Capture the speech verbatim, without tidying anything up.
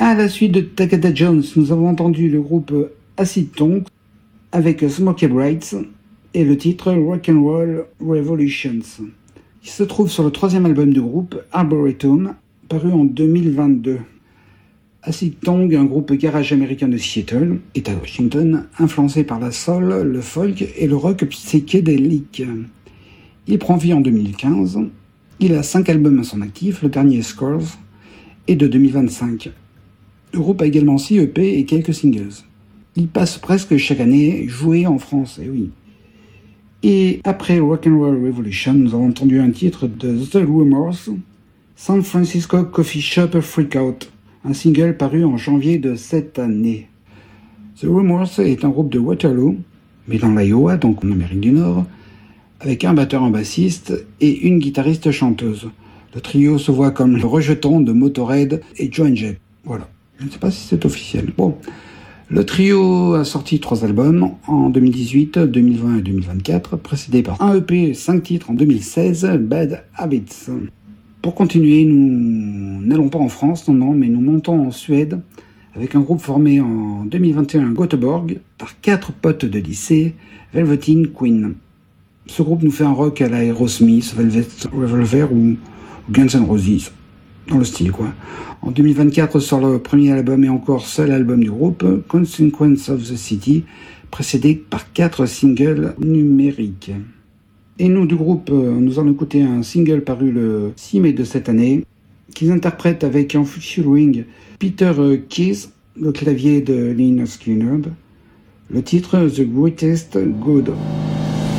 À la suite de Takata Jones, nous avons entendu le groupe Acid Tongue avec Smokey Brights et le titre Rock'n'Roll Revolutions, qui se trouve sur le troisième album du groupe, Arboretum, paru en deux mille vingt-deux. Acid Tongue, un groupe garage américain de Seattle, État de Washington, influencé par la soul, le folk et le rock psychédélique. Il prend vie en deux mille quinze. Il a cinq albums à son actif, le dernier Scores est de deux mille vingt-cinq. Le groupe a également six E P et quelques singles. Il passe presque chaque année jouer en France, et oui. Et après Rock'n'Roll Revolution, nous avons entendu un titre de The Rumors, San Francisco Coffee Shop Freakout, un single paru en janvier de cette année. The Rumors est un groupe de Waterloo, mais dans l'Iowa, donc en Amérique du Nord, avec un batteur, un bassiste et une guitariste chanteuse. Le trio se voit comme le rejeton de Motörhead et Joan Jett. Voilà. Je ne sais pas si c'est officiel. Bon. Le trio a sorti trois albums en deux mille dix-huit, deux mille vingt et deux mille vingt-quatre, précédés par un E P et cinq titres en deux mille seize, Bad Habits. Pour continuer, nous n'allons pas en France, non, non, mais nous montons en Suède avec un groupe formé en deux mille vingt et un à Göteborg par quatre potes de lycée, Velveteen Queen. Ce groupe nous fait un rock à la Aerosmith, Velvet Revolver ou Guns N' Roses, dans le style quoi. En deux mille vingt-quatre sort le premier album et encore seul album du groupe, Consequence of the City, précédé par quatre singles numériques. Et nous du groupe, nous allons écouter un single paru le six mai de cette année, qu'ils interprètent avec en featuring Peter Keys, le clavier de Lynyrd Skynyrd, le titre The Greatest Good.